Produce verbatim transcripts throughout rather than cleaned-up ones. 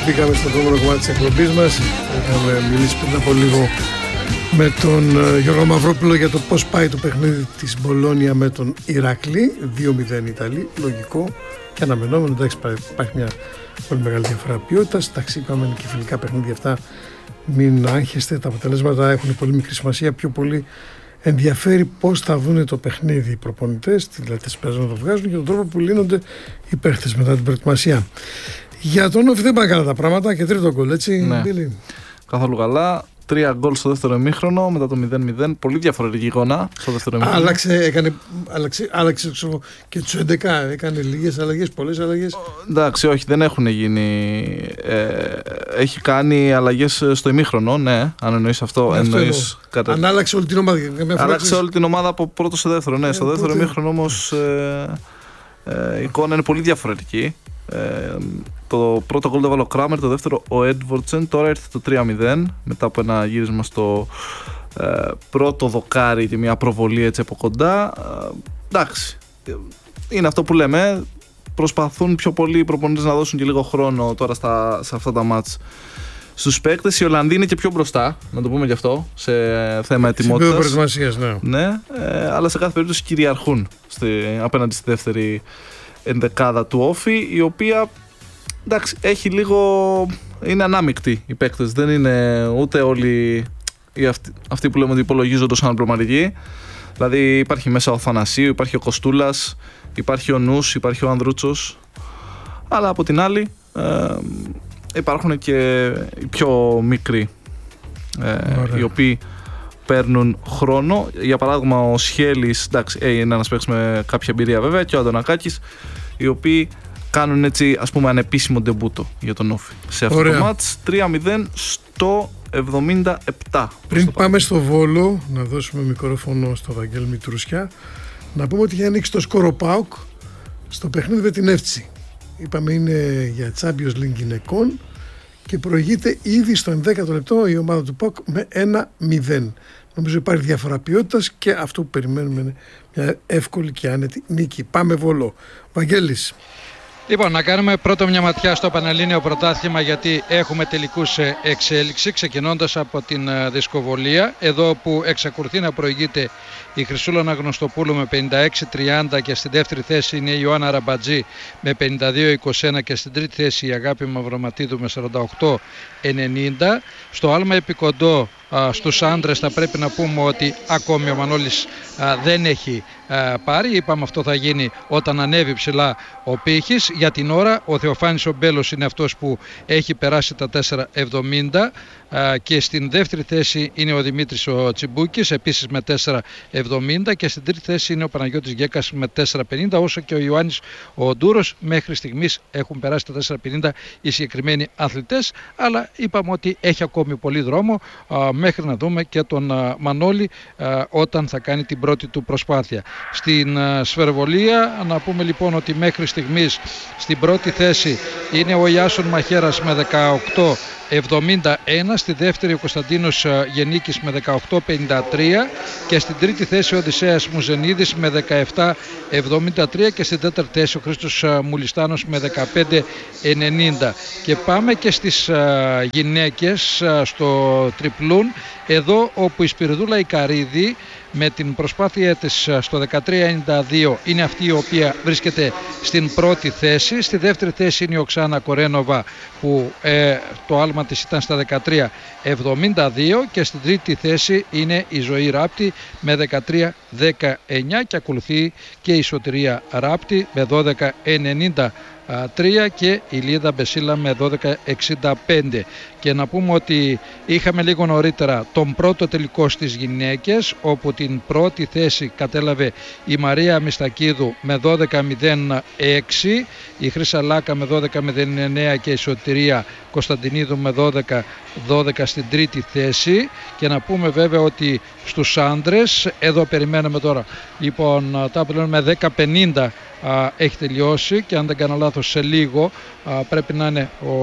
μπήκαμε στο επόμενο κομμάτι της εκπομπής μας. Είχαμε μιλήσει πριν από λίγο με τον Γιώργο Μαυρόπουλο για το πώς πάει το παιχνίδι της Μπολόνια με τον Ηράκλη. δύο μηδέν Ιταλοί, λογικό και αναμενόμενο. Εντάξει, υπάρχει μια πολύ μεγάλη διαφορά ποιότητας. Εντάξει, είπαμε και φιλικά παιχνίδια αυτά. Μην άγχεστε, τα αποτελέσματα έχουν πολύ μικρή σημασία. Πιο πολύ ενδιαφέρει πώς θα δουν το παιχνίδι οι προπονητές, δηλαδή τις παίζουν να το βγάζουν και τον τρόπο που λύνονται οι παίχτες μετά την προετοιμασία. Για τον Όφη δεν πάνε καλά τα πράγματα και τρίτο γκολ, έτσι, ναι. Μπίλη. Καθόλου καλά. Τρία γκολ στο δεύτερο ημίχρονο μετά το μηδέν μηδέν. Πολύ διαφορετική εικόνα στο δεύτερο ημίχρονο. Άλλαξε, έκανε, άλλαξε, άλλαξε ξέρω, και τους έντεκα. Έκανε λίγες αλλαγές, πολλές αλλαγές. Εντάξει, όχι, δεν έχουν γίνει. Ε, έχει κάνει αλλαγές στο ημίχρονο, ναι. Αν εννοείς αυτό. Ναι, εννοείς κατα... Αν άλλαξε όλη την ομάδα. Άλλαξε όλη την ομάδα από πρώτο σε δεύτερο. Ναι, ε, στο δεύτερο πότε... ημίχρονο όμως ε, ε, η εικόνα είναι πολύ διαφορετική. Ε, το πρώτο γκολ το βάλε ο Κράμερ, το δεύτερο ο Έντβορτσεν. Τώρα ήρθε το τρία μηδέν μετά από ένα γύρισμα στο ε, πρώτο δοκάρι και μια προβολή έτσι από κοντά. Ε, εντάξει, είναι αυτό που λέμε. Προσπαθούν πιο πολύ οι προπονητές να δώσουν και λίγο χρόνο τώρα στα, σε αυτά τα μάτς στους παίκτες. Οι Ολλανδοί είναι και πιο μπροστά, να το πούμε και αυτό, σε θέμα ετοιμότητας. Ναι, ναι ε, αλλά σε κάθε περίπτωση κυριαρχούν στη, απέναντι στη δεύτερη ενδεκάδα του Όφη, η οποία εντάξει, έχει λίγο, είναι ανάμεικτη οι παίκτες, δεν είναι ούτε όλοι οι αυτοί, αυτοί που λέμε ότι υπολογίζονται σαν προμαρικοί. Δηλαδή υπάρχει μέσα ο Θανασίου, υπάρχει ο Κοστούλας, υπάρχει ο Νους, υπάρχει ο Ανδρούτσος, αλλά από την άλλη ε, υπάρχουν και οι πιο μικροί ε, οι οποίοι παίρνουν χρόνο. Για παράδειγμα ο Σχέλης, εντάξει, ε, είναι ένας παίκτης με κάποια εμπειρία βέβαια, και ο Αντωνακάκης, οι οποίοι κάνουν έτσι ας πούμε ανεπίσημο ντεμπούτο για τον Όφη σε αυτό Ωραία. το μάτς. Τρία μηδέν στο εβδομήντα επτά. Πριν πάμε στο Βόλο, να δώσουμε μικρόφωνο στο Βαγγέλη Μητρούσια, να πούμε ότι για ανοίξει το σκορ ο ΠΑΟΚ στο παιχνίδι με την Εύτσι. Είπαμε είναι για Champions League γυναικών και προηγείται ήδη στο ενδέκατο λεπτό η ομάδα του ΠΑΟΚ με ένα μηδέν. Νομίζω υπάρχει διαφορά ποιότητας και αυτό που περιμένουμε είναι μια εύκολη και άνετη νίκη. Πάμε Βόλο. Βαγγέλης. Λοιπόν, να κάνουμε πρώτο μια ματιά στο Πανελλήνιο Πρωτάθλημα, γιατί έχουμε τελικούς εξέλιξη, ξεκινώντας από την δισκοβολία, εδώ που εξακολουθεί να προηγείται η Χρυσούλα Αναγνωστοπούλου με πενήντα έξι τριάντα και στην δεύτερη θέση είναι η Ιωάννα Ραμπατζή με πενήντα δύο είκοσι ένα και στην τρίτη θέση η Αγάπη Μαυροματίδου με σαράντα οκτώ ενενήντα. Στο άλμα επικοντό στους άντρες θα πρέπει να πούμε ότι ακόμη ο Μανώλης α, δεν έχει α, πάρει. Είπαμε αυτό θα γίνει όταν ανέβει ψηλά ο πύχης. Για την ώρα ο Θεοφάνης ο Μπέλος είναι αυτός που έχει περάσει τα τέσσερα εβδομήντα α, και στην δεύτερη θέση είναι ο Δημήτρης ο Τσιμπούκης επίσης με τέσσερα εβδομήντα και στην τρίτη θέση είναι ο Παναγιώτης Γκέκας με τέσσερα πενήντα, όσο και ο Ιωάννης ο Ντούρος. Μέχρι στιγμής έχουν περάσει τα τέσσερα πενήντα οι συγκεκριμένοι αθλητές, αλλά είπαμε ότι έχει ακόμη πολύ δρόμο α, μέχρι να δούμε και τον α, Μανώλη α, όταν θα κάνει την πρώτη του προσπάθεια. Στην α, σφαιρβολία να πούμε λοιπόν ότι μέχρι στιγμής στην πρώτη θέση είναι ο Ιάσον Μαχέρας με δεκαοκτώ εβδομήντα ένα, στη δεύτερη ο Κωνσταντίνος Γεννίκης με δεκαοκτώ πενήντα τρία και στην τρίτη θέση ο Οδυσσέας Μουζενίδης με δεκαεπτά εβδομήντα τρία και στην τέταρτη θέση ο Χρήστος Μουλιστάνος με δεκαπέντε ενενήντα. Και πάμε και στις γυναίκες στο τριπλούν, εδώ όπου η Σπυριδούλα Ικαρίδη με την προσπάθεια της στο δεκατρία ενενήντα δύο είναι αυτή η οποία βρίσκεται στην πρώτη θέση. Στη δεύτερη θέση είναι η Οξάνα Κορένοβα που ε, το άλμα της ήταν στα δεκατρία εβδομήντα δύο και στην τρίτη θέση είναι η Ζωή Ράπτη με δεκατρία δεκαεννιά και ακολουθεί και η Σωτηρία Ράπτη με δώδεκα ενενήντα τρία και η Λίδα Μπεσίλα με δώδεκα εξήντα πέντε. Και να πούμε ότι είχαμε λίγο νωρίτερα τον πρώτο τελικό στις γυναίκες, όπου την πρώτη θέση κατέλαβε η Μαρία Μιστακίδου με δώδεκα μηδέν έξι, η Χρύσα Λάκα με δώδεκα μηδέν εννέα και η Σωτηρία Κωνσταντινίδου με δώδεκα δώδεκα στην τρίτη θέση. Και να πούμε βέβαια ότι στους άντρες, εδώ περιμένουμε τώρα λοιπόν τα πλέον με δέκα πενήντα α, έχει τελειώσει και αν δεν κάνω λάθος σε λίγο α, πρέπει να είναι ο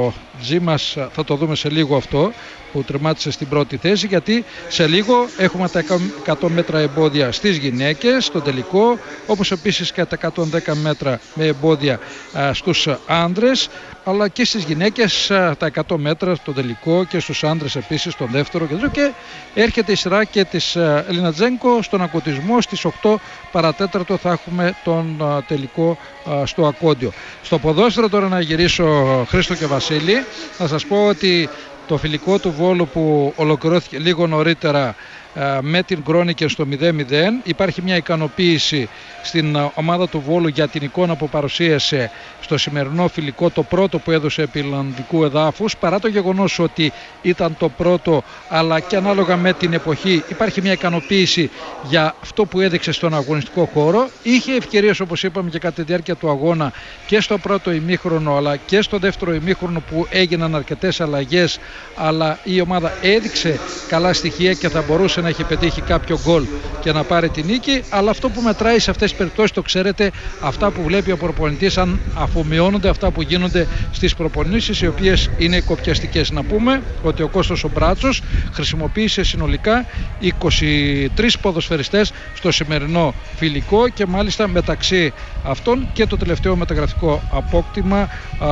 Τζίμας, θα το δούμε σε λίγο αυτό, που τερμάτισε στην πρώτη θέση, γιατί σε λίγο έχουμε τα εκατό μέτρα εμπόδια στις γυναίκες στο τελικό, όπως επίσης και τα εκατόν δέκα μέτρα με εμπόδια α, στους άντρες, αλλά και στις γυναίκες α, τα εκατό μέτρα στο τελικό και στους άντρες επίσης τον δεύτερο και, και έρχεται η σειρά και της Ελινατζένκο στον ακωτισμό. Στις οκτώ παρατέταρτο θα έχουμε τον α, τελικό α, στο ακόντιο. Στο ποδόσφαιρο τώρα να γυρίσω, Χρήστο και Βασίλη, θα σας πω ότι το φιλικό του Βόλου που ολοκληρώθηκε λίγο νωρίτερα με την Κρόνικεν στο μηδέν μηδέν. Υπάρχει μια ικανοποίηση στην ομάδα του Βόλου για την εικόνα που παρουσίασε στο σημερινό φιλικό, το πρώτο που έδωσε επί Ιρλανδικού εδάφους, παρά το γεγονός ότι ήταν το πρώτο, αλλά και ανάλογα με την εποχή υπάρχει μια ικανοποίηση για αυτό που έδειξε στον αγωνιστικό χώρο. Είχε ευκαιρίες, όπως είπαμε, και κατά τη διάρκεια του αγώνα και στο πρώτο ημίχρονο αλλά και στο δεύτερο ημίχρονο που έγιναν αρκετές αλλαγές, αλλά η ομάδα έδειξε καλά στοιχεία και θα μπορούσε να έχει πετύχει κάποιο γκολ και να πάρει την νίκη. Αλλά αυτό που μετράει σε αυτές τις περιπτώσεις, το ξέρετε, αυτά που βλέπει ο προπονητής, αν αφομοιώνονται αυτά που γίνονται στις προπονήσεις, οι οποίες είναι κοπιαστικές. Να πούμε ότι ο Κώστας ο Μπράτσος χρησιμοποίησε συνολικά είκοσι τρεις ποδοσφαιριστές στο σημερινό φιλικό και μάλιστα μεταξύ αυτών και το τελευταίο μεταγραφικό απόκτημα,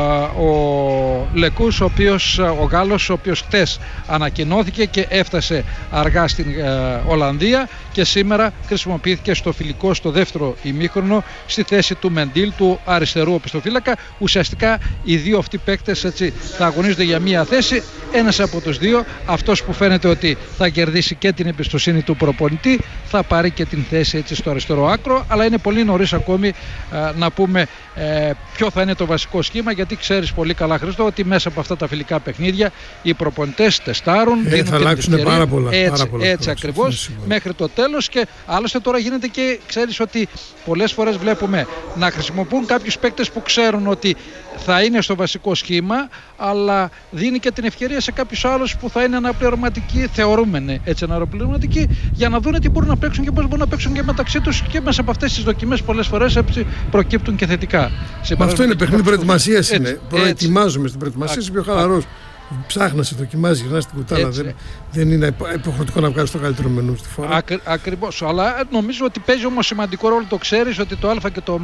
ο Λεκούς, ο οποίος, ο Γάλλος, ο οποίος χθες ανακοινώθηκε και έφτασε αργά στην Ολλανδία και σήμερα χρησιμοποιήθηκε στο φιλικό στο δεύτερο ημίχρονο στη θέση του Μεντίλ, του αριστερού οπισθοφύλακα. Ουσιαστικά οι δύο αυτοί παίκτες έτσι θα αγωνίζονται για μία θέση. Ένας από τους δύο, αυτός που φαίνεται ότι θα κερδίσει και την εμπιστοσύνη του προπονητή, θα πάρει και την θέση έτσι στο αριστερό άκρο. Αλλά είναι πολύ νωρίς ακόμη α, να πούμε ε, ποιο θα είναι το βασικό σχήμα, γιατί ξέρεις πολύ καλά, Χρήστο, ότι μέσα από αυτά τα φιλικά παιχνίδια οι προπονητές τεστάρουν, ε, θα αλλάξουν πάρα πολλά, έτσι, πάρα πολλά έτσι ακριβώς μέχρι το τέλος. Και άλλωστε τώρα γίνεται και ξέρεις ότι πολλές φορές βλέπουμε να χρησιμοποιούν κάποιους παίκτες που ξέρουν ότι θα είναι στο βασικό σχήμα, αλλά δίνει και την ευκαιρία σε κάποιους άλλους που θα είναι αναπληρωματικοί, θεωρούμενοι έτσι αναπληρωματικοί, για να δουν τι μπορούν να παίξουν και πώς μπορούν να παίξουν και μεταξύ τους, και μέσα από αυτές τις δοκιμές πολλές φορές έτσι προκύπτουν και θετικά. Αυτό είναι παιχνίδι προετοιμασίας, είναι. Προετοιμάζουμε στην προετοιμασία, είσαι πιο χαλαρός. Ψάχνεσαι, δοκιμάζει, γυρνάς την κουτάλα. Δεν, δεν είναι υποχρεωτικό να βγάλεις το καλύτερο μενού στη φορά. Ακρι, ακριβώς. Αλλά νομίζω ότι παίζει όμως σημαντικό ρόλο. Το ξέρεις ότι το Α και το Ω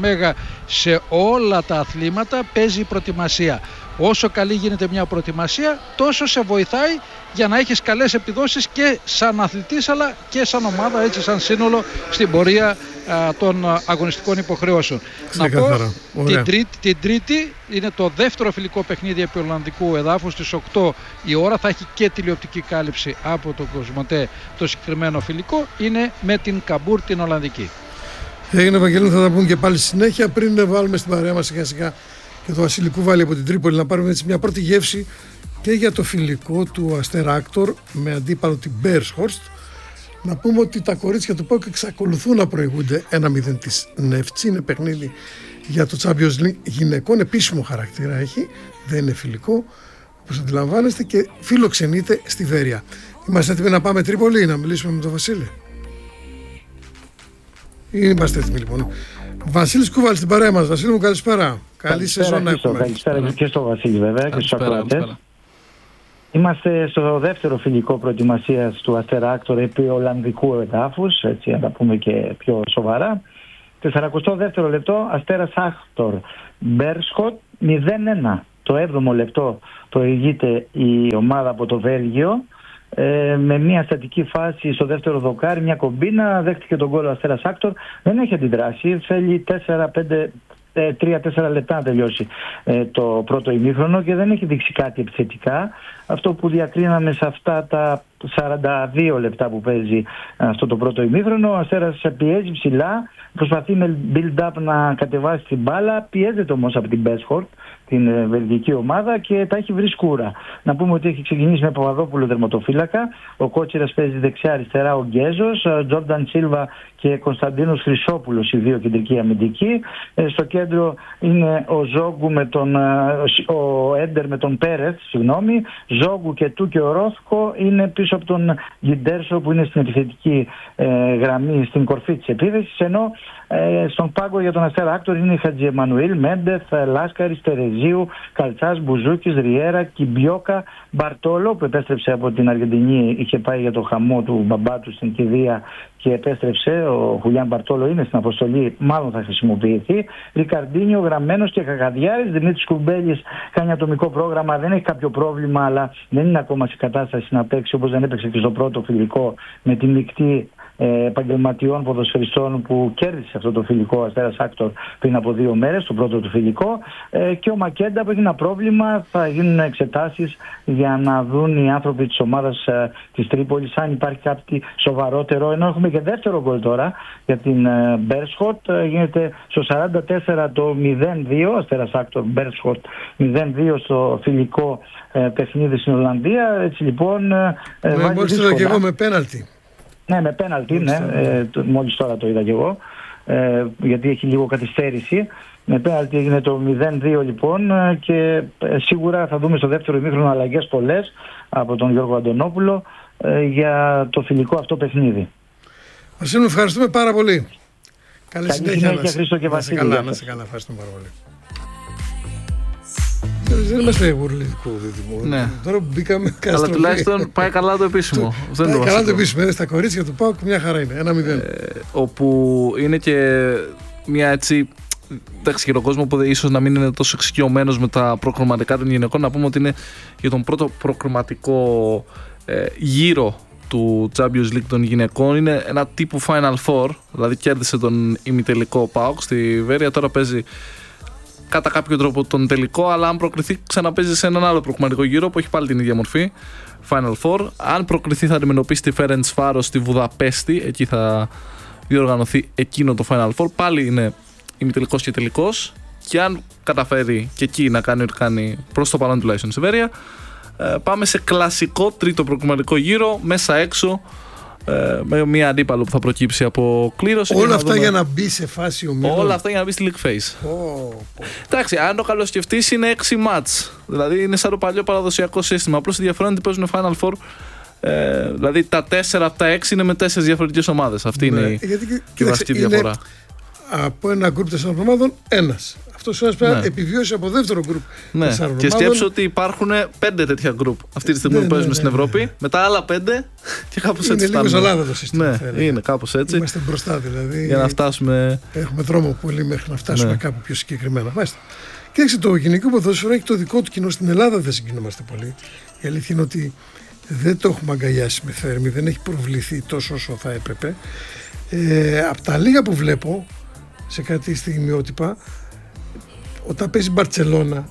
σε όλα τα αθλήματα παίζει η προετοιμασία. Όσο καλή γίνεται μια προετοιμασία, τόσο σε βοηθάει για να έχεις καλές επιδόσεις και σαν αθλητής, αλλά και σαν ομάδα, έτσι σαν σύνολο στην πορεία α, των α, αγωνιστικών υποχρεώσεων. Να πω, την τρίτη, την τρίτη είναι το δεύτερο φιλικό παιχνίδι επί Ολλανδικού εδάφους στις οκτώ η ώρα. Θα έχει και τηλεοπτική κάλυψη από το Κοσμοτέ το συγκεκριμένο φιλικό. Είναι με την Καμπούρ την Ολλανδική. Έγινε, Ευαγγελίνο, θα τα πούμε και πάλι συνέχεια. Πριν βάλουμε στην παρέα μας σιγά σιγά και το Βασίλη Κούβαλη από την Τρίπολη, να πάρουμε έτσι μια πρώτη γεύση και για το φιλικό του Αστέρα Άκτορ με αντίπαλο την Μπέρσχορστ. Να πούμε ότι τα κορίτσια του ΠΑΟΚ εξακολουθούν να προηγούνται ένα μηδέν της Νεύτσι. Είναι παιχνίδι για το Champions League γυναικών, επίσημο χαρακτήρα έχει, δεν είναι φιλικό όπως αντιλαμβάνεστε, και φιλοξενείται στη Βέρεια. Είμαστε έτοιμοι να πάμε Τρίπολη να μιλήσουμε με τον Βασίλη? Είμαστε έτοιμοι λοιπόν. Βασίλης Κούβαλης στην παρέα μας. Βασίλη μου, καλησπέρα. Καλή σεζόν να έχουμε. Καλησπέρα και στο Βασίλη βέβαια και στους ακροατές. Είμαστε στο δεύτερο φιλικό προετοιμασίας του Αστέρα Άκτορ επί Ολλανδικού εδάφους, έτσι να τα πούμε και πιο σοβαρά. σαρανταεστό δεύτερο λεπτό, Αστέρας Άκτορ Μπέρσχορστ μηδέν ένα. Το έβδομο λεπτό προηγείται η ομάδα από το Βέλγιο ε, με μια στατική φάση στο δεύτερο δοκάρι, μια κομπίνα, δέχτηκε τον γκολ ο Αστέρας Άκτορ. Δεν έχει αντιδράσει, θέλει τέσσερα πέντε τρία τέσσερα λεπτά να τελειώσει ε, το πρώτο ημίχρονο και δεν έχει δείξει κάτι επιθετικά. Αυτό που διακρίναμε σε αυτά τα σαράντα δύο λεπτά που παίζει αυτό το πρώτο ημίχρονο, ο Αστέρας πιέζει ψηλά, προσπαθεί με build-up να κατεβάσει την μπάλα, πιέζεται όμως από την Μπέρσχορστ, την βελγική ομάδα, και τα έχει βρει σκούρα. Να πούμε ότι έχει ξεκινήσει με Παπαδόπουλο τερματοφύλακα, ο Κότσιρας παίζει δεξιά-αριστερά, ο Γκέζος, Τζόρνταν Σίλβα και Κωνσταντίνος Χρυσόπουλος, οι δύο κεντρικοί αμυντικοί. Στο κέντρο είναι ο Ζόγκου με τον, ο Έντερ με τον Πέρεθ, συγγνώμη, Ζόγκου και του και ο Ρόθκο είναι πίσω πίσω από τον Γκιντέρσο που είναι στην επιθετική ε, γραμμή, στην κορφή της επίθεσης, ενώ ε, στον πάγκο για τον Αστέρα Άκτορ είναι Χατζη Εμμανουήλ, Μέντεθ, Λάσκαρης, Τερεζίου, Καλτσάς, Μπουζούκης, Ριέρα, Κιμπιόκα, Μπαρτόλο που επέστρεψε από την Αργεντινή, είχε πάει για το χαμό του μπαμπά του στην κηδεία και επέστρεψε. Ο Χουλιάν Μπαρτόλο είναι στην αποστολή, μάλλον θα χρησιμοποιηθεί. Ρικαρντίνιο, Γραμμένος και Καγαδιάρης. Δημήτρης Κουμπέλης κάνει ατομικό πρόγραμμα, δεν έχει κάποιο πρόβλημα, αλλά δεν είναι ακόμα σε κατάσταση να παίξει, όπως δεν έπαιξε και στο πρώτο φιλικό με τη μεικτή ε, επαγγελματιών ποδοσφαιριστών που κέρδισε αυτό το φιλικό Αστέρας Άκτορ πριν από δύο μέρες, το πρώτο του φιλικό. Ε, και ο Μακέντα που έχει ένα πρόβλημα, θα γίνουν εξετάσεις για να δουν οι άνθρωποι της ομάδας ε, της Τρίπολης αν υπάρχει κάτι σοβαρότερο. Ενώ έχουμε και δεύτερο γκολ τώρα για την ε, Μπέρσχοτ. Ε, γίνεται στο σαράντα τέσσερα το μηδέν δύο, Αστέρας Άκτορ Μπέρσχοτ μηδέν δύο στο φιλικό ε, παιχνίδι στην Ολλανδία. Έτσι λοιπόν. Ε, ναι, μόλις το είδα και εγώ με πέναλτι. Ναι, με πέναλτι, ναι. Ε, το, μόλις τώρα το είδα και εγώ. Ε, γιατί έχει λίγο καθυστέρηση. Με πέναλτι έγινε το μηδέν δύο λοιπόν και ε, σίγουρα θα δούμε στο δεύτερο ημίχρονο αλλαγές πολλές από τον Γιώργο Αντωνόπουλο ε, για το φιλικό αυτό παιχνίδι. Βασίλη, ευχαριστούμε πάρα πολύ. Καλή, Καλή συνέχεια, συνέχεια Χρήστο και Βασίλη. Να σε καλά, να σε καλά, ευχαριστούμε πάρα πολύ. Δεν είμαστε γουρλικό δίδυμο. Ναι. Τώρα μπήκαμε καταστροφή. Αλλά τουλάχιστον πάει καλά το επίσημο. Δεν πάει καλά το επίσημο. Στα κορίτσια του ΠΑΟΚ μια χαρά είναι. Ένα μηδέν. Ε, όπου είναι και μια έτσι. Εντάξει, για τον κόσμο που ίσως να μην είναι τόσο εξοικειωμένος με τα προκριματικά των γυναικών, να πούμε ότι είναι για τον πρώτο προκριματικό ε, γύρο του Champions League των γυναικών. Είναι ένα τύπου Final Four, δηλαδή κέρδισε τον ημιτελικό ΠΑΟΚ στη Βέρεια. Τώρα παίζει κατά κάποιο τρόπο τον τελικό, αλλά αν προκριθεί ξαναπέζει σε έναν άλλο προκριματικό γύρο που έχει πάλι την ίδια μορφή, Final Four. Αν προκριθεί θα αντιμετωπίσει τη Φέρεντσβάρος στη Βουδαπέστη, εκεί θα διοργανωθεί εκείνο το Final Four. Πάλι είναι ημιτελικός και τελικός, και αν καταφέρει και εκεί να κάνει ό,τι κάνει προς το παρόν τουλάχιστον στη Βέρεια, πάμε σε κλασικό τρίτο προκριματικό γύρο, μέσα έξω, με μια αντίπαλο που θα προκύψει από κλήρωση. Όλα αυτά δούμε... για να μπει σε φάση ομίλων. Όλα αυτά για να μπει στη League Phase. Oh, oh. Εντάξει, αν το καλοσκεφτείς είναι έξι μάτς. Δηλαδή είναι σαν το παλιό παραδοσιακό σύστημα. Απλώς η διαφορά είναι ότι παίζουν Final Four. Ε, δηλαδή τα τέσσερα από τα έξι είναι με τέσσερις διαφορετικές ομάδες. Αυτή ναι, είναι η, γιατί, η βασική διαφορά. Από ένα γκρουπ τεσσάρων ομάδων ένας. Αυτός ο ένας πρέπει να ναι. επιβιώσει από δεύτερο γκρουπ ναι. τεσσάρων ομάδων. Και σκέψου ότι υπάρχουν πέντε τέτοια γκρουπ αυτή τη στιγμή ναι, που παίζουν ναι, ναι, στην Ευρώπη. Ναι. Μετά άλλα πέντε και κάπως έτσι φτάνουμε. Είναι λίγο ζαλάδα το σύστημα. Ναι, είναι κάπως έτσι. Είμαστε μπροστά δηλαδή. Για να φτάσουμε. Έχουμε δρόμο πολύ μέχρι να φτάσουμε ναι. κάπου πιο συγκεκριμένα. Μάλιστα. Κοίταξε, το γυναικό ποδόσφαιρο έχει το δικό του κοινό. Στην Ελλάδα δεν συγκινούμαστε πολύ. Η αλήθεια είναι ότι δεν το έχουμε αγκαλιάσει με θέρμη, δεν έχει προβληθεί τόσο όσο θα έπρεπε. Ε, από τα λίγα που βλέπω σε κάτι στιγμιότυπα, όταν παίζει Μπαρτσελώνα,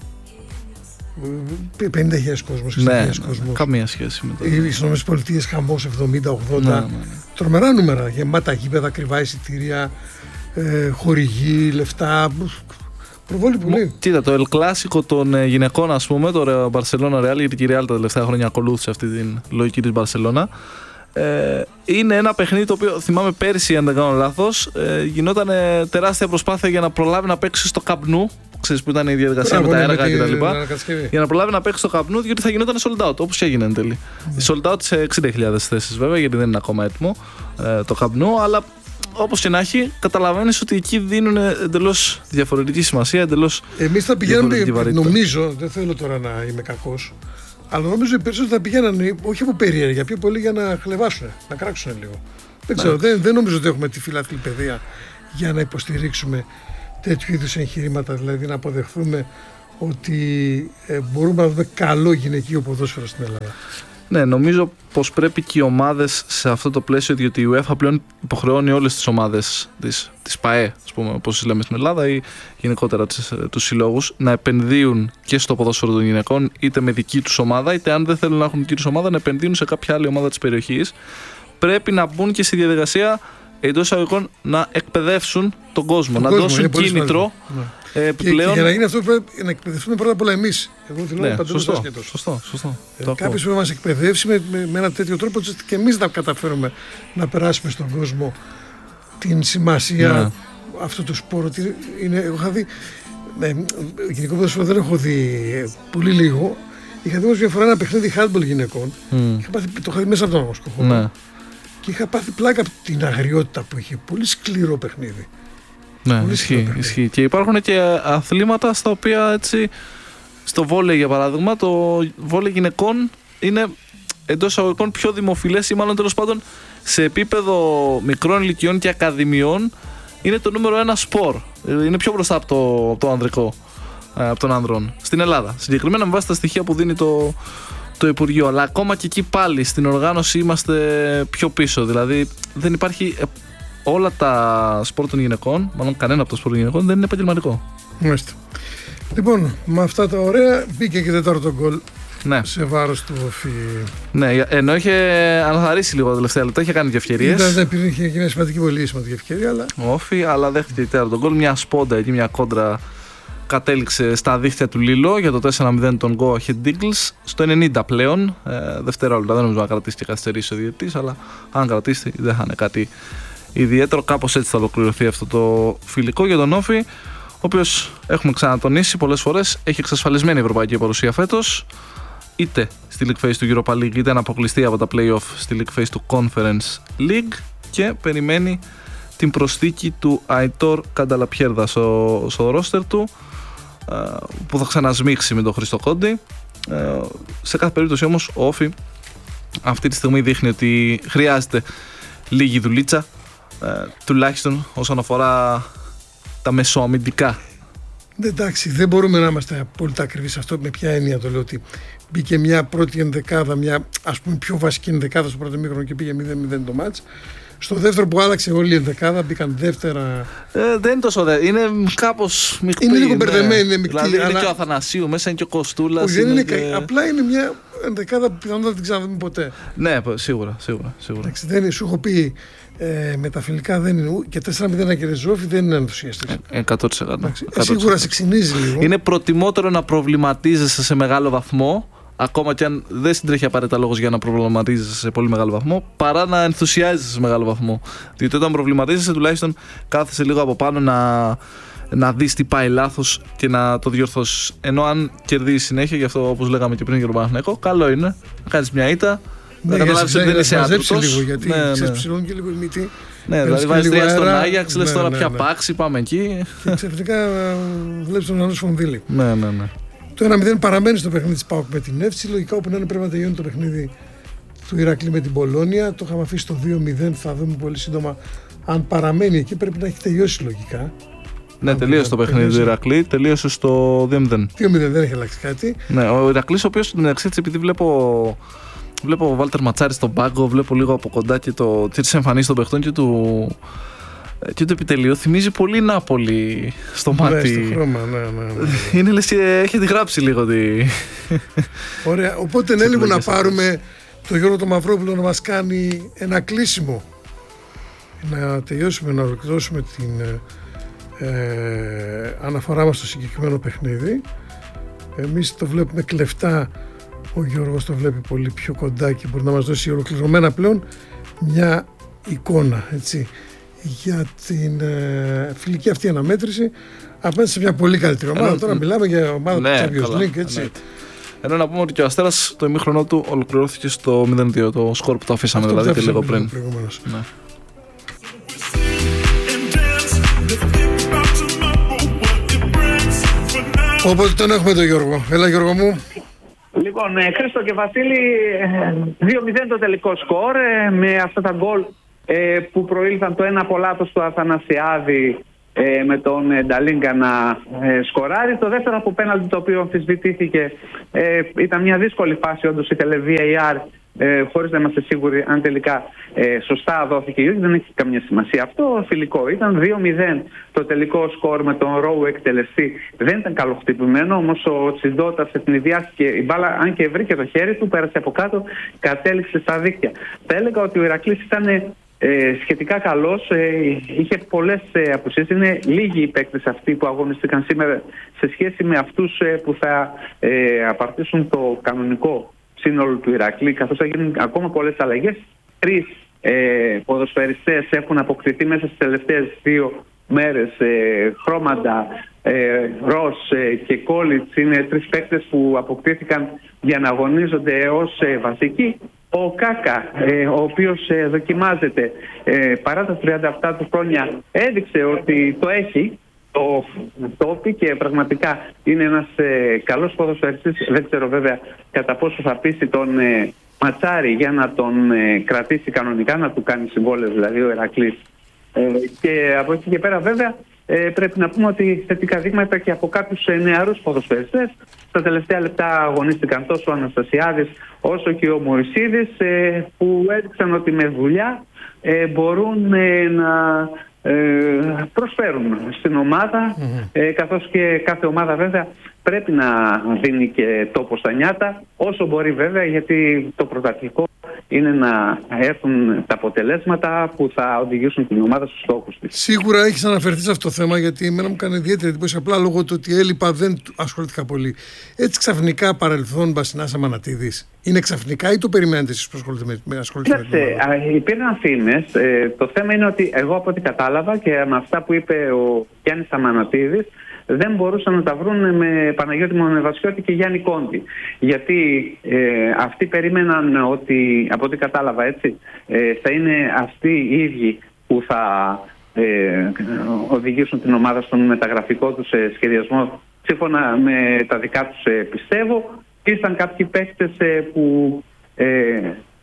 πενήντα χιλιάδες κόσμος, ναι, ναι, κόσμος. Καμία σχέση με το. Οι Ηνωμένες Πολιτείες χαμός εβδομήντα ογδόντα. Ναι, ναι, ναι. Τρομερά νούμερα, γεμάτα γήπεδα, ακριβά εισιτήρια, ε, χορηγοί, λεφτά. Προβόλει πολύ. Κοίτα, το El Clásico των ε, γυναικών, ας πούμε, το Barcelona Real, γιατί η Real τα τελευταία χρόνια ακολούθησε αυτή την λογική της Barcelona. Ε, είναι ένα παιχνίδι το οποίο θυμάμαι πέρυσι, αν δεν κάνω λάθος, ε, γινόταν ε, τεράστια προσπάθεια για να προλάβει να παίξει στο Camp Nou. Ξέρεις που ήταν η διαδικασία με τα έργα κτλ. Για να προλάβει να παίξει στο Camp Nou, διότι θα γινόταν sold out, όπως και έγινε εν τέλει. Mm. Sold out σε εξήντα χιλιάδες θέσεις βέβαια, γιατί δεν είναι ακόμα έτοιμο ε, το Camp Nou, αλλά όπως και να έχει, καταλαβαίνεις ότι εκεί δίνουν εντελώς διαφορετική σημασία, εντελώς. Εμείς θα πηγαίνουμε, νομίζω, δεν θέλω τώρα να είμαι κακός, αλλά νομίζω οι περισσότεροι θα πηγαίνανε όχι από περιέργεια, πιο πολύ για να χλεβάσουν, να κράξουν λίγο. Δεν ξέρω, δεν, δεν νομίζω ότι έχουμε τη φιλάθλη παιδεία για να υποστηρίξουμε τέτοιου είδους εγχειρήματα, δηλαδή να αποδεχθούμε ότι ε, μπορούμε να δούμε καλό γυναικείο ποδόσφαιρο στην Ελλάδα. Ναι, νομίζω πως πρέπει και οι ομάδες σε αυτό το πλαίσιο, διότι η UEFA πλέον υποχρεώνει όλες τις ομάδες της, της ΠΑΕ, ας πούμε, όπως λέμε στην Ελλάδα, ή γενικότερα τις, τους συλλόγους, να επενδύουν και στο ποδόσφαιρο των γυναικών, είτε με δική τους ομάδα, είτε αν δεν θέλουν να έχουν δική τους ομάδα, να επενδύουν σε κάποια άλλη ομάδα της περιοχής. Πρέπει να μπουν και στη διαδικασία εντός εισαγωγικών να εκπαιδεύσουν τον κόσμο, τον να κόσμο, δώσουν κίνητρο. Ε, και, και για να γίνει αυτό πρέπει να εκπαιδευτούμε πρώτα απ' όλα εμείς. Εγώ δηλώνω ναι, παντού σωστό, σωστό, σωστό. Ε, Κάποιος πρέπει να μας εκπαιδεύσει με, με, με ένα τέτοιο τρόπο ώστε και εμείς να καταφέρουμε να περάσουμε στον κόσμο την σημασία ναι. αυτού του σπόρου. Είναι, έχω δει, ναι, γενικό ποδόσφαιρο δεν έχω δει πολύ λίγο. Είχα δει όμως μια φορά ένα παιχνίδι handball γυναικών. Mm. Είχα πάθει, το είχα δει μέσα από τον αγωγό. Ναι. Και είχα πάθει πλάκα από την αγριότητα που είχε. Πολύ σκληρό παιχνίδι. Ναι, πολύ ισχύει, παιχνίδι. ισχύει. Και υπάρχουν και αθλήματα στα οποία έτσι. Στο βόλεϊ, για παράδειγμα, το βόλεϊ γυναικών είναι εντός εισαγωγικών πιο δημοφιλές ή μάλλον τέλος πάντων σε επίπεδο μικρών ηλικιών και ακαδημιών είναι το νούμερο ένα σπορ. Είναι πιο μπροστά από το, από το ανδρικό, από των ανδρών. Στην Ελλάδα. Συγκεκριμένα με βάση τα στοιχεία που δίνει το, το Υπουργείο. Αλλά ακόμα και εκεί πάλι στην οργάνωση είμαστε πιο πίσω. Δηλαδή δεν υπάρχει. Όλα τα σπορ των γυναικών, μάλλον κανένα από τα σπορ των γυναικών δεν είναι επαγγελματικό. Μάλιστα. Λοιπόν, με αυτά τα ωραία μπήκε και τέταρτο γκολ. Ναι. Σε βάρος του Όφη. Ναι, ενώ είχε αναθαρρύσει λίγο τα τελευταία λεπτά, είχε κάνει και ευκαιρίες. Ήταν, επειδή είχε γίνει σημαντική, πολύ σημαντική ευκαιρία. Αλλά... Όφη, αλλά δέχτηκε τέταρτο γκολ. Μια σπόντα εκεί, μια κόντρα κατέληξε στα δίχτυα του Λίλο για το τέσσερα μηδέν των Go Ahead Eagles. Στο ενενήντα πλέον. Ε, δευτερόλεπτα, δεν νομίζω να κρατήσει και καθυστερήσει ο διαιτητής, αλλά αν κρατήσει δεν θα είναι κάτι ιδιαίτερο. Κάπως έτσι θα ολοκληρωθεί αυτό το φιλικό για τον Όφη, ο οποίος έχουμε ξανατονίσει πολλές φορές έχει εξασφαλισμένη ευρωπαϊκή παρουσία φέτος, είτε στη League Phase του Europa League είτε να αποκλειστεί από τα play-off στη League Phase του Conference League και περιμένει την προσθήκη του Αϊτόρ Κανταλαπιέρδα στο, στο ρόστερ του, που θα ξανασμίξει με τον Χρήστο Κόντι. Σε κάθε περίπτωση όμως ο Όφη αυτή τη στιγμή δείχνει ότι χρειάζεται λίγη δουλίτσα, τουλάχιστον όσον αφορά τα μεσοαμυντικά. Εντάξει, δεν μπορούμε να είμαστε απόλυτα ακριβείς σε αυτό. Με ποια έννοια το λέω, ότι μπήκε μια πρώτη ενδεκάδα, μια ας πούμε πιο βασική ενδεκάδα στο πρώτο μήχρονο και πήγε μηδέν μηδέν το μάτς. Στο δεύτερο που άλλαξε όλη η ενδεκάδα, μπήκαν δεύτερα. Ε, δεν είναι τόσο δε. Είναι κάπως μεικτή. Είναι λίγο μπερδεμένη, είναι μεικτή. Δηλαδή αλλά... είναι και ο Αθανασίου, μέσα είναι και ο Κοστούλας. Όχι, δεν είναι και... απλά είναι μια ενδεκάδα που πιθανότατα δεν την ξαναδούμε ποτέ. Ναι, σίγουρα, σίγουρα. σίγουρα. Εντάξει, δεν είναι, σου έχω πει ε, με τα φιλικά δεν είναι. Και τέσσερα μηδέν να κερδίζει Όφη δεν είναι ενθουσιαστής. εκατό τοις εκατό. Ε, σίγουρα σε ξυνίζει λίγο. Είναι προτιμότερο να προβληματίζεσαι σε μεγάλο βαθμό, ακόμα και αν δεν συντρέχει απαραίτητα λόγος για να προβληματίζεσαι σε πολύ μεγάλο βαθμό, παρά να ενθουσιάζεσαι σε μεγάλο βαθμό. Διότι όταν προβληματίζεσαι, τουλάχιστον κάθεσαι λίγο από πάνω να, να δεις τι πάει λάθος και να το διορθώσεις. Ενώ αν κερδίσεις συνέχεια, γι' αυτό όπως λέγαμε και πριν για τον Παναθηναϊκό, καλό είναι να κάνεις μια ήττα. Ναι, να καταλάβεις ότι δεν είσαι άτρωτος. Λίγο, γιατί ναι, ναι. Ξεσψηλώνει και λίγο η μύτη. Ναι, δηλαδή βάζεις τρία στον Άγιαξ, λες τώρα πια πάξει, πάμε εκεί. Και ξαφνικά βλέπεις τον άλλο σφονδύλι. Ναι, ναι, ναι. Το ένα μηδέν παραμένει στο παιχνίδι της ΠΑΟΚ με την Εύση. Λογικά όπου να είναι πρέπει να τελειώνει το παιχνίδι του Ηρακλή με την Πολόνια. Το είχαμε αφήσει στο δύο μηδέν. Θα δούμε πολύ σύντομα αν παραμένει εκεί. Πρέπει να έχει τελειώσει λογικά. Ναι, τελείωσε το παιχνίδι του Ηρακλή. Τελείωσε στο δύο μηδέν. δύο μηδέν, δεν έχει αλλάξει κάτι. Ναι, ο Ηρακλής, ο οποίος μεταξύ της, επειδή βλέπω. Βλέπω ο Βάλτερ Ματσάρη στον πάγκο, βλέπω λίγο από κοντά και το, τις εμφανίσεις των παιχτών και του, και το επιτελείο. Θυμίζει πολύ Νάπολη στο μάτι. Ναι, στο χρώμα, ναι, ναι, ναι. Είναι λες και έχετε γράψει λίγο τη... Ωραία, οπότε είναι λίγο να πάρουμε τον Γιώργο τον Μαυρόπουλο να μας κάνει ένα κλείσιμο. Να τελειώσουμε, να ολοκληρώσουμε την ε, αναφορά μας στο συγκεκριμένο παιχνίδι. Εμείς το βλέπουμε κλεφτά. Ο Γιώργος το βλέπει πολύ πιο κοντά και μπορεί να μας δώσει ολοκληρωμένα πλέον μια εικόνα, έτσι, για την ε, φιλική αυτή αναμέτρηση απέναντι σε μια πολύ καλύτερη ομάδα. Ενώ, τώρα μιλάμε για ομάδα ναι, του Champions League, έτσι. Ναι. Ενώ να πούμε ότι και ο Αστέρας το ημίχρονο του ολοκληρώθηκε στο μηδέν δύο, το σκορ που το αφήσαμε αυτό δηλαδή και λίγο πριν. Ναι. Οπότε τον έχουμε τον Γιώργο. Έλα Γιώργο μου. Λοιπόν, ε, Χρήστο και Βασίλη, ε, δύο μηδέν το τελικό σκορ, ε, με αυτά τα γκολ ε, που προήλθαν, το ένα από λάθος του Αθανασιάδη ε, με τον ε, Νταλίγκα να ε, σκοράρει. Το δεύτερο από πέναλτι, το οποίο αμφισβητήθηκε, ε, ήταν μια δύσκολη φάση, όντως ήθελε βι έι αρ, ε, χωρίς να είμαστε σίγουροι αν τελικά ε, σωστά δόθηκε ή όχι. Δεν έχει καμία σημασία αυτό. Φιλικό ήταν δύο μηδέν το τελικό σκορ με τον Ρόου εκτελεστή. Δεν ήταν καλοχτυπημένο, όμως ο Τσιντότας ευνηδιάστηκε η μπάλα, αν και βρήκε το χέρι του, πέρασε από κάτω, κατέληξε στα δίκτυα. Θα έλεγα ότι ο Ηρακλής ήταν ε, σχετικά καλός, ε, είχε πολλές ε, απουσίες. Είναι λίγοι οι παίκτες αυτοί που αγωνιστήκαν σήμερα σε σχέση με αυτούς ε, που θα ε, απαρτήσουν το κανονικό σύνολο του Ηρακλή, καθώς θα γίνουν ακόμα πολλές αλλαγές. Τρεις ε, ποδοσφαιριστές έχουν αποκτηθεί μέσα στις τελευταίες δύο μέρες, ε, Χρώμαντα, ε, Ρος ε, και Κόλιτς είναι τρεις παίκτες που αποκτήθηκαν για να αγωνίζονται ως ε, βασικοί. Ο Κάκα, ε, ο οποίος ε, δοκιμάζεται ε, παρά τα τριάντα επτά του χρόνια, έδειξε ότι το έχει, το, το και πραγματικά είναι ένας ε, καλός ποδοσφαιριστής. Δεν ξέρω βέβαια κατά πόσο θα πείσει τον ε, Ματσάρη για να τον ε, κρατήσει κανονικά, να του κάνει συμβόλαιο δηλαδή ο Ηρακλής. Ε, και από εκεί και πέρα βέβαια ε, πρέπει να πούμε ότι θετικά δείγματα και από κάποιους ε, νεαρούς ποδοσφαιριστές. Στα τελευταία λεπτά αγωνίστηκαν τόσο ο Αναστασιάδης όσο και ο Μωυσίδης, ε, που έδειξαν ότι με δουλειά ε, μπορούν ε, να ε, προσφέρουν στην ομάδα, mm-hmm. ε, καθώς και κάθε ομάδα βέβαια πρέπει να δίνει και τόπο στα νιάτα όσο μπορεί βέβαια, γιατί το πρωταθλητικό είναι να έρθουν τα αποτελέσματα που θα οδηγήσουν την ομάδα στους στόχους της. Σίγουρα έχεις αναφερθεί σε αυτό το θέμα, γιατί εμένα μου κάνει ιδιαίτερη εντύπωση, απλά λόγω του ότι έλειπα δεν ασχολήθηκα πολύ. Έτσι ξαφνικά παρελθόν Μπασινάς Αμανατίδης, είναι ξαφνικά ή το περιμένετε εσείς που ασχοληθείτε με, ασχοληθείτε με την ομάδα? Υπήρχαν φήμες. Ε, το θέμα είναι ότι εγώ από ό,τι κατάλαβα και με αυτά που είπε ο Γιάννης Αμανατίδης, δεν μπορούσαν να τα βρουν με Παναγιώτη Μονεβασιώτη και Γιάννη Κόντι. Γιατί ε, αυτοί περίμεναν ότι, από ό,τι κατάλαβα έτσι, ε, θα είναι αυτοί οι ίδιοι που θα ε, οδηγήσουν την ομάδα στον μεταγραφικό τους ε, σχεδιασμό σύμφωνα με τα δικά τους ε, πιστεύω. Ήρθαν κάποιοι παίκτες ε, που ε,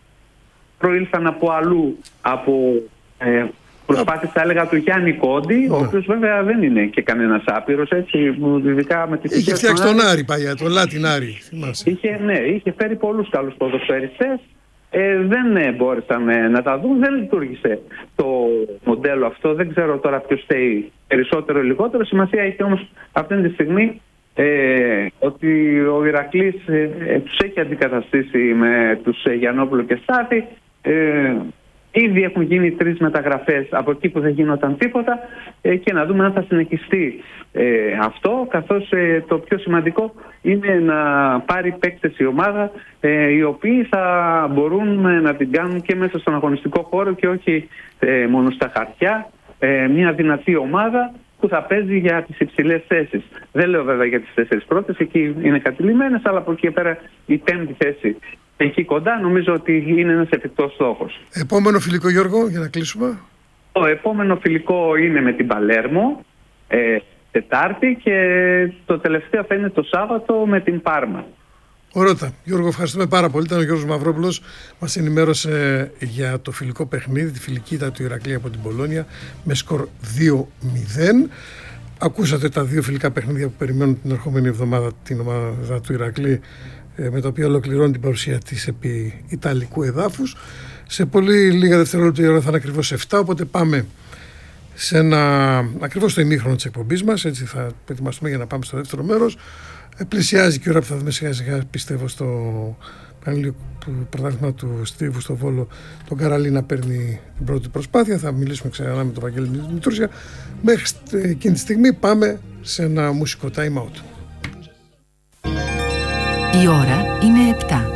προήλθαν από αλλού, από... Ε, προσπάθησα, θα έλεγα, του Γιάννη Κόντι, yeah. ο οποίος βέβαια δεν είναι και κανένας άπειρος, έτσι, ειδικά με τις είχε φτιάξει τον Άρη παλιά, τον Λάτιν Άρη. Είχε, ναι, είχε φέρει πολλούς καλούς ποδοσφαιριστές, ε, δεν ε, μπόρεσαν ε, να τα δουν, δεν λειτουργήσε το μοντέλο αυτό, δεν ξέρω τώρα ποιος θέλει περισσότερο ή λιγότερο. Σημασία έχει όμως αυτή τη στιγμή ε, ότι ο Ηρακλής ε, ε, τους έχει αντικαταστήσει με τους ε, Γιαννόπουλο και Στάθη. Ε, Ήδη έχουν γίνει τρεις μεταγραφές από εκεί που δεν γινόταν τίποτα ε, και να δούμε αν θα συνεχιστεί ε, αυτό, καθώς ε, το πιο σημαντικό είναι να πάρει παίκτες η ομάδα ε, οι οποίοι θα μπορούν ε, να την κάνουν και μέσα στον αγωνιστικό χώρο και όχι ε, μόνο στα χαρτιά, ε, μια δυνατή ομάδα που θα παίζει για τις υψηλές θέσεις. Δεν λέω βέβαια για τις τέσσερις πρώτες, εκεί είναι κατηλημμένες, αλλά από εκεί και πέρα η πέμπτη θέση εκεί κοντά νομίζω ότι είναι ένας εφικτός στόχος. Επόμενο φιλικό, Γιώργο, για να κλείσουμε. Το επόμενο φιλικό είναι με την Παλέρμο, ε, Τετάρτη, και το τελευταίο θα είναι το Σάββατο με την Πάρμα. Ωραία. Γιώργο, ευχαριστούμε πάρα πολύ. Ήταν ο Γιώργος Μαυρόπουλος, μας ενημέρωσε για το φιλικό παιχνίδι, τη φιλική ήττα του Ηρακλή από την Πολόνια με σκορ δύο μηδέν. Ακούσατε τα δύο φιλικά παιχνίδια που περιμένουν την ερχόμενη εβδομάδα την ομάδα του Ηρακλή, με τα οποία ολοκληρώνει την παρουσία της επί Ιταλικού εδάφους. Σε πολύ λίγα δευτερόλεπτα η ώρα θα είναι ακριβώς επτά, οπότε πάμε σε ένα, ακριβώς στο ημίχρονο της εκπομπής μας, έτσι θα ετοιμαστούμε για να πάμε στο δεύτερο μέρος. Ε, πλησιάζει και η ώρα που θα δούμε σιγά σιγά, πιστεύω, στο πανελλήνιο πρωτάθλημα του Στίβου στο Βόλο, τον Καραλή να παίρνει την πρώτη προσπάθεια. Θα μιλήσουμε ξανά με τον Βαγγέλη Μητρούσια. Μέχρι εκείνη τη στιγμή πάμε σε ένα μουσικό time out. Η ώρα είναι επτά.